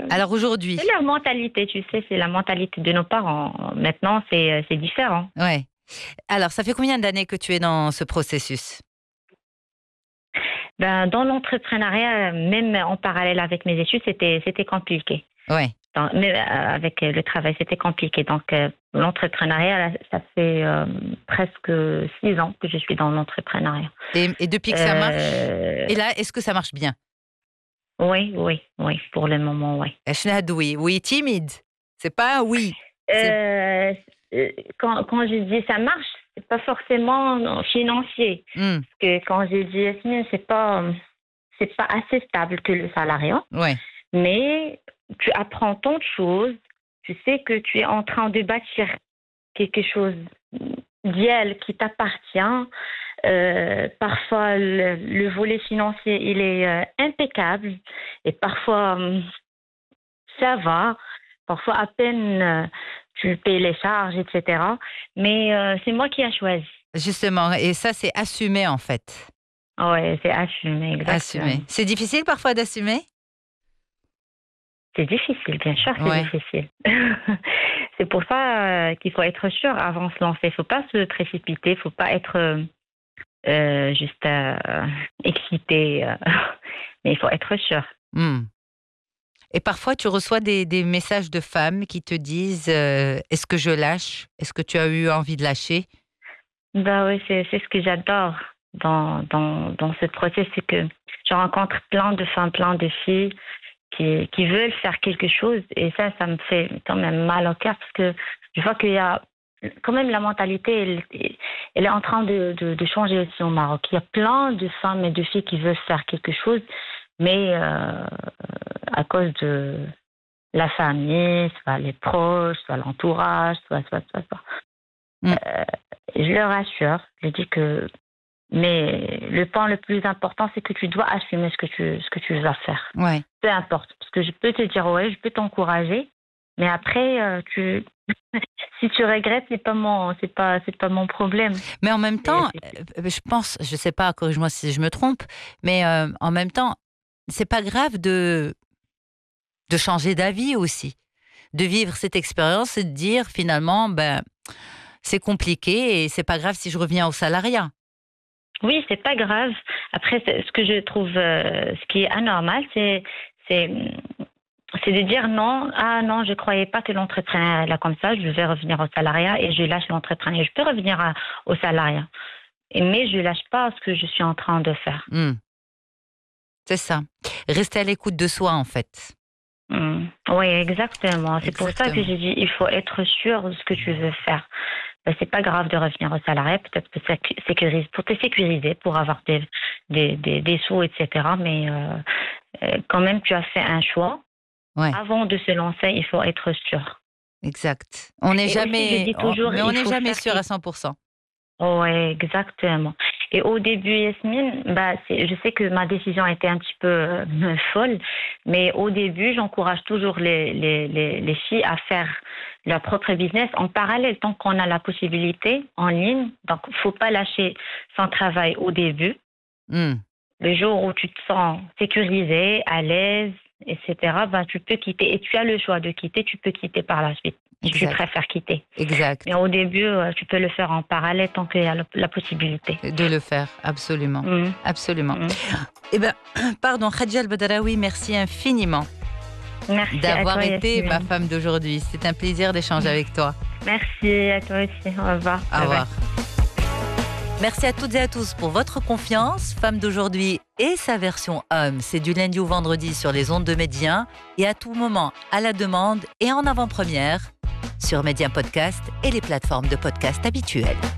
Alors aujourd'hui, c'est leur mentalité, tu sais, c'est la mentalité de nos parents. Maintenant, c'est différent. ouais. Alors, ça fait combien d'années que tu es dans ce processus? Ben, dans l'entrepreneuriat, même en parallèle avec mes études, c'était compliqué. Ouais. Mais avec le travail, c'était compliqué. Donc, l'entrepreneuriat, là, ça fait presque 6 ans que je suis dans l'entrepreneuriat. Et depuis que ça marche, Euh, et là, est-ce que ça marche bien? oui, pour le moment, oui. Oui, oui, timide. C'est pas un oui. C'est... Euh, quand je dis ça marche, c'est pas forcément financier. Hmm, Parce que quand j'ai dit Yasmine, c'est pas assez stable que le salariat. ouais, Mais tu apprends tant de choses. Tu sais que tu es en train de bâtir quelque chose d'elle qui t'appartient. Parfois, le volet financier, il est impeccable. Et parfois, ça va. Parfois, à peine tu payes les charges, etc. Mais c'est moi qui ai choisi. justement. Et ça, c'est assumé, en fait. Ouais, c'est assumé, Assumé. exactement. C'est difficile parfois d'assumer? C'est difficile, bien sûr, c'est Ouais. difficile. C'est pour ça qu'il faut être sûr avant de se lancer. Il ne faut pas se précipiter, il ne faut pas être juste excité. Mais il faut être sûr. Hmm. Et parfois, tu reçois des messages de femmes qui te disent est-ce que je lâche? Est-ce que tu as eu envie de lâcher? Bah oui, c'est ce que j'adore dans ce process, c'est que je rencontre plein de femmes, plein de filles qui veulent faire quelque chose. Et ça me fait quand même mal au cœur parce que je vois qu'il y a quand même la mentalité, elle est en train de changer aussi au Maroc. Il y a plein de femmes et de filles qui veulent faire quelque chose, mais à cause de la famille, soit les proches, soit l'entourage, soit. Mm. Je leur assure, je dis que mais le point le plus important, c'est que tu dois assumer ce que tu vas faire. Ouais. Peu importe. Parce que je peux te dire, ouais, je peux t'encourager, mais après, si tu regrettes, c'est pas mon problème. Mais en même temps, C'est- je pense, je sais pas, corrige-moi si je me trompe, mais en même temps, c'est pas grave de changer d'avis aussi, de vivre cette expérience et de dire finalement, ben, c'est compliqué et c'est pas grave si je reviens au salariat. Oui, c'est pas grave. Après, ce que je trouve, ce qui est anormal, c'est, c'est de dire non. Ah non, je croyais pas que l'entrepreneur est là comme ça. Je vais revenir au salariat et je lâche l'entrepreneur. Je peux revenir au salariat, mais je lâche pas ce que je suis en train de faire. Hmm. C'est ça. Rester à l'écoute de soi, en fait. Oui, exactement. C'est pour ça que Exactement. j'ai dit il faut être sûr de ce que tu veux faire. Ben, c'est pas grave de revenir au salariat, peut-être que pour te sécuriser, pour avoir des sous, etc. Mais quand même, tu as fait un choix. Ouais, Avant de se lancer, il faut être sûr. exact. On n'est Et aussi, je jamais, dis toujours, mais on il n'est faut jamais faire sûr à 100%. Oui, exactement. Et au début, Yasmine, je sais que ma décision était un petit peu folle, mais au début, j'encourage toujours les filles à faire leur propre business en parallèle, tant qu'on a la possibilité en ligne. Donc, il ne faut pas lâcher son travail au début. Hmm. Le jour où tu te sens sécurisée, à l'aise, etc., tu peux quitter. Et tu as le choix de quitter, tu peux quitter par la suite, si tu Exact. préfères quitter. Exact. Mais au début, tu peux le faire en parallèle tant qu'il y a la possibilité. De le faire, absolument. Mhm. Absolument. Mhm. Eh bien, pardon, Khadija El-Badraoui, merci infiniment Merci à d'avoir toi, été Yasmine. ma femme d'aujourd'hui. C'est un plaisir d'échanger avec toi. Merci à toi aussi. Au revoir. Au revoir. Merci à toutes et à tous pour votre confiance. Femme d'aujourd'hui et sa version homme, c'est du lundi au vendredi sur les ondes de Média et à tout moment à la demande et en avant-première sur Média Podcast et les plateformes de podcast habituelles.